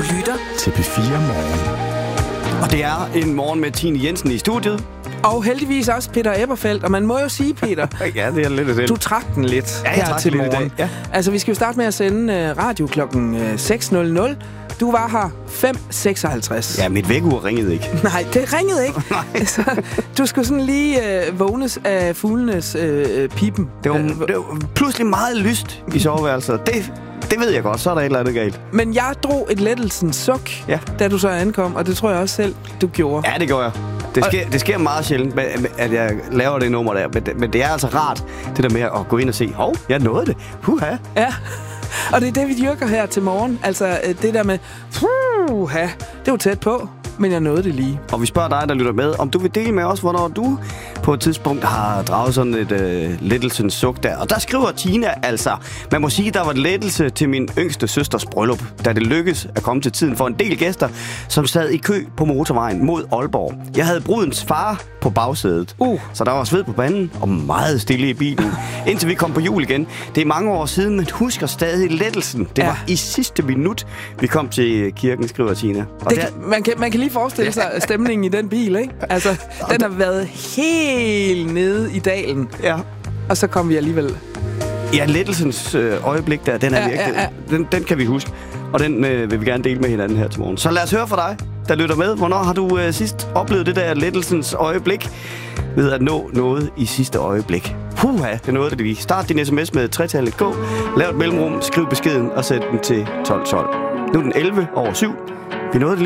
lytter til P4 Morgen. Og det er en morgen med Tine Jensen i studiet. Og heldigvis også Peter Eberfeldt. Og man må jo sige, Peter, ja, det er lidt af det. Du trak den lidt her til morgen. Ja. Altså, vi skal jo starte med at sende radio klokken 6.00. Du var her 5.56. Ja, mit vækkeur ringede ikke. Nej, det ringede ikke. Nej. Så, du skulle sådan lige vågnes af fuglenes pipen. Det var pludselig meget lyst i soveværelset. Det ved jeg godt, så er der et eller andet galt. Men jeg drog et lettelsens suk, da du så ankom, og det tror jeg også selv, du gjorde. Ja, det gjorde jeg. Det sker meget sjældent, at jeg laver det nummer der. Men det er altså rart, det der med at gå ind og se, jeg nåede det. Huha. Ja, og det er det, vi dyrker her til morgen. Altså det der med, det er jo tæt på, men jeg nåede det lige. Og vi spørger dig, der lytter med, om du vil dele med os, hvornår du på et tidspunkt har draget sådan et lettelsens suk der. Og der skriver Tina altså, man må sige, der var et lettelse til min yngste søsters bryllup, da det lykkedes at komme til tiden for en del gæster, som sad i kø på motorvejen mod Aalborg. Jeg havde brudens far på bagsædet, så der var sved på panden og meget stille i bilen, indtil vi kom på jul igen. Det er mange år siden, men husker stadig lettelsen. Det var i sidste minut, vi kom til kirken, skriver Tina. Og man kan lige forestille sig stemningen i den bil, ikke? Altså, den har været helt nede i dalen. Ja. Og så kom vi alligevel. Ja, lettelsens øjeblik der, den er virkelig, den kan vi huske. Og den vil vi gerne dele med hinanden her til morgen. Så lad os høre fra dig, der lytter med. Hvornår har du sidst oplevet det der lettelsens øjeblik ved at nå noget i sidste øjeblik? Det nåede det lige. Start din sms med 3-tallet K. Lav et mellemrum, skriv beskeden og sæt den til 1212. Nu er den 11:07. Vi nåede det lige.